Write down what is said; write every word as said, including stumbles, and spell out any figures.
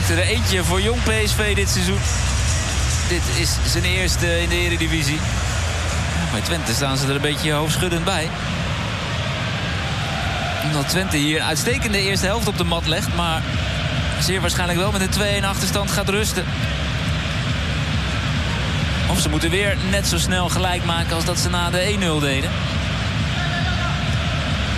maakte er eentje voor Jong P S V dit seizoen. Dit is zijn eerste in de Eredivisie. Bij Twente staan ze er een beetje hoofdschuddend bij. Omdat Twente hier een uitstekende eerste helft op de mat legt. Maar zeer waarschijnlijk wel met een twee-een achterstand gaat rusten. Of ze moeten weer net zo snel gelijk maken als dat ze na de één nul deden.